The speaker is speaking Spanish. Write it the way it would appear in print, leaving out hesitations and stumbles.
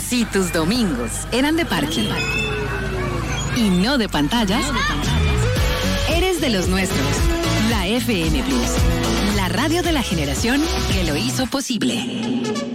Si tus domingos eran de parque y no de pantallas, eres de los nuestros. La FM Plus, la radio de la generación que lo hizo posible.